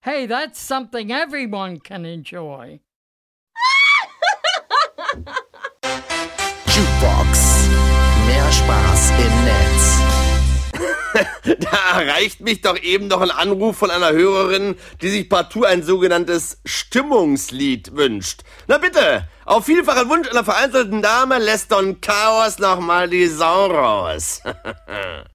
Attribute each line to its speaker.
Speaker 1: Hey, that's something everyone can enjoy.
Speaker 2: Jukebox. Mehr Spaß im Netz.
Speaker 3: Da erreicht mich doch eben noch ein Anruf von einer Hörerin, die sich partout ein sogenanntes Stimmungslied wünscht. Na bitte, auf vielfachen Wunsch einer vereinzelten Dame lässt Don Chaos noch mal die Sau raus.